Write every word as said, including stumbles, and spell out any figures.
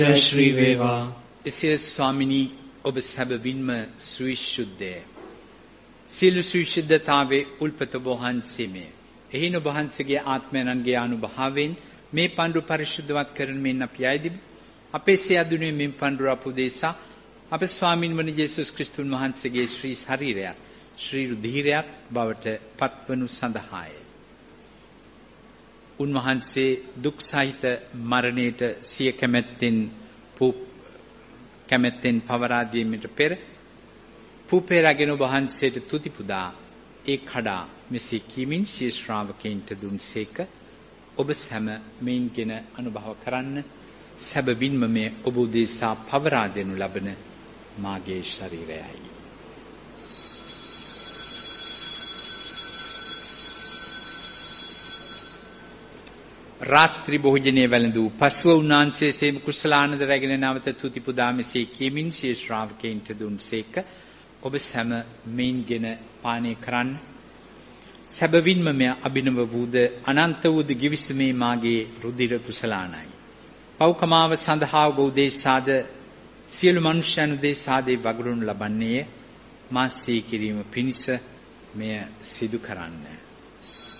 ශ්‍රී වේවා. එසේ ස්වාමිනී ඔබ සැබවින්ම සවිශුද්ධය. සියලු සවිශුද්ධතාවේ උල්පත වහන්සේමය. එහින ඔබ වහන්සේගේ ආත්මයන්ගේ අනුභවයෙන් මේ පඬුර පරිශුද්ධවත් කරන මෙන් අපි ආයදිමු. අපේ සියදුනේ මෙන් පඬුර අපුදේසා අපේ ස්වාමින් වන යේසුස් ක්‍රිස්තුන් වහන්සේගේ ශ්‍රී ශරීරයත් ශ්‍රී රුධිරයත් බවට පත්වනු සඳහාය. උන්වහන්සේ දුක් සහිත මරණයට සිය කැමැත්තෙන් කැමැත්තෙන් පවරා දීමට පෙර පුපේ රැගෙන වහන්සේට තුති පුදා ඒ කඩා මෙසේ කීමින් ශී ශ්‍රාවකයන්ට දුන්සේක. ඔබ සැම මෙයින්ගෙන අනුභව කරන්න. සැබවින්ම මේ ඔබ උදෙසා පවරා දෙනු ලබන මාගේ ශරීරයයි. රාත්‍රී භෝජනයේ වැළඳූ පස්ව උන්වහන්සේ සේම කුසලානන්ද රැගෙන නැවත තුති පුදා මෙසේ කියමින් ශී ශ්‍රාවකයන්ට දුන්සේක. ඔබ සැම මෙයින්ගෙන පානය කරන්න. සැබවින්ම මෙය අභිනව වූද අනන්ත වූද ගිවිසුමේ මාගේ රුධිර කුසලානයි. පෞකමාව සඳහා ඔබ උදෙසාද සියලු මනුෂ්‍යයන් උදෙසාද වගුරුන් ලබන්නේ මා සිහි කිරීම පිණිස මෙය සිදු කරන්න.